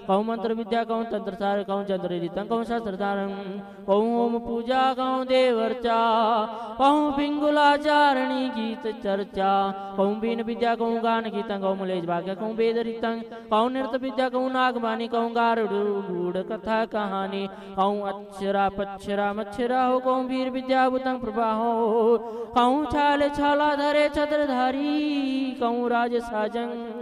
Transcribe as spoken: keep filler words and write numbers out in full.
कहूँ मंत्र विद्या कहूँ तंत्र सार कहूँ चंद्र रीतम कहूँ शास्त्र धारम कहूँ ओम पूजा कहूँ देवर्चा कहूँ पिंगुलाचारणी गीत चर्चा कहूँ बीन विद्या कहूँ गान गीतं कहूँ मलेश भाग्य कहूँ वेद रीतं कहूँ नृत्य विद्या कहूँ नागवाणी कहूँ गारुड़ गूढ़ कथा कहानी कहूँ अक्षरा पक्षरा मच्छरा हो कहूँ वीर विद्या भूतं प्रभा हो कहूँ छाल छाला धरे छत्रधारी कहूँ राज साजं